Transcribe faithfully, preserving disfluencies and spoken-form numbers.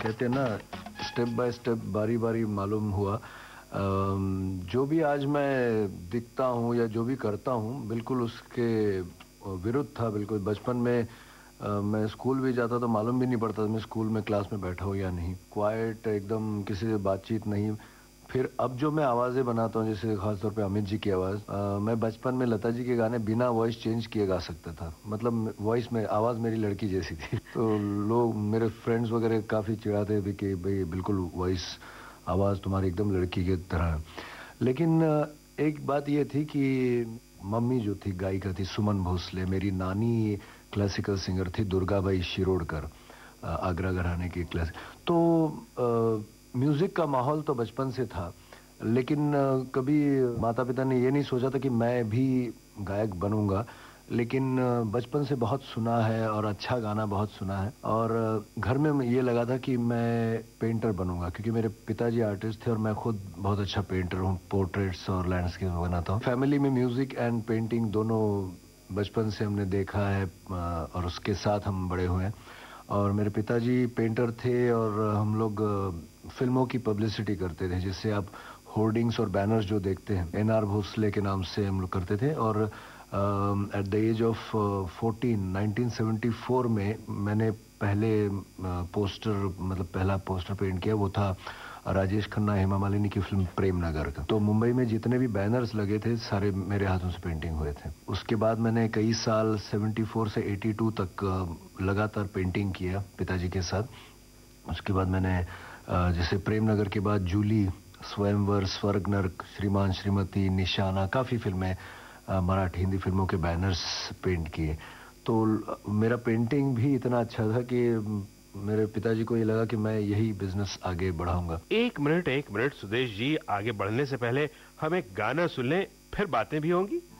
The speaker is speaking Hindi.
कहते हैं ना, स्टेप बाय स्टेप, बारी बारी मालूम हुआ। जो भी आज मैं दिखता हूँ या जो भी करता हूँ, बिल्कुल उसके विरुद्ध था। बिल्कुल बचपन में आ, मैं स्कूल भी जाता तो मालूम भी नहीं पड़ता था मैं स्कूल में क्लास में बैठा हूँ या नहीं। क्वाइट एकदम, किसी से बातचीत नहीं। फिर अब जो मैं आवाज़ें बनाता हूँ, जैसे खासतौर पे अमित जी की आवाज़, मैं बचपन में लता जी के गाने बिना वॉइस चेंज किए गा सकता था। मतलब वॉइस में आवाज़ मेरी लड़की जैसी थी। तो लोग, मेरे फ्रेंड्स वगैरह काफ़ी चिढ़ाते थे कि भाई बिल्कुल वॉइस, आवाज़ तुम्हारी एकदम लड़की की तरह है। लेकिन एक बात ये थी कि मम्मी जो थी गायिका थी, सुमन भोसले। मेरी नानी क्लासिकल सिंगर थी, दुर्गाबाई शिरोडकर, आगरा घराने की क्लास। तो म्यूज़िक का माहौल तो बचपन से था, लेकिन कभी माता पिता ने ये नहीं सोचा था कि मैं भी गायक बनूंगा। लेकिन बचपन से बहुत सुना है और अच्छा गाना बहुत सुना है, और घर में ये लगा था कि मैं पेंटर बनूंगा, क्योंकि मेरे पिताजी आर्टिस्ट थे और मैं खुद बहुत अच्छा पेंटर हूँ, पोर्ट्रेट्स और लैंडस्केप बनाता हूँ। फैमिली में म्यूज़िक एंड पेंटिंग दोनों बचपन से हमने देखा है और उसके साथ हम बड़े हुए हैं। और मेरे पिताजी पेंटर थे और हम लोग फिल्मों की पब्लिसिटी करते थे, जिससे आप होर्डिंग्स और बैनर्स जो देखते हैं, एन आर भोसले के नाम से हम लोग करते थे। और at the age of fourteen, nineteen seventy four में मैंने पहले पोस्टर, मतलब पहला पोस्टर पेंट किया, वो था राजेश खन्ना हेमा मालिनी की फिल्म प्रेम नगर का। तो मुंबई में जितने भी बैनर्स लगे थे, सारे मेरे हाथों से पेंटिंग हुए थे। उसके बाद मैंने कई साल चौहत्तर से बयासी तक लगातार पेंटिंग किया पिताजी के साथ। उसके बाद मैंने जैसे प्रेम नगर के बाद जूली, स्वयंवर, स्वर्ग नर्क, श्रीमान श्रीमती, निशाना, काफ़ी फिल्में, मराठी हिंदी फिल्मों के बैनर्स पेंट किए। तो मेरा पेंटिंग भी इतना अच्छा था कि मेरे पिताजी को ये लगा कि मैं यही बिजनेस आगे बढ़ाऊंगा। एक मिनट एक मिनट सुदेश जी, आगे बढ़ने से पहले हम एक गाना सुन लें, फिर बातें भी होंगी।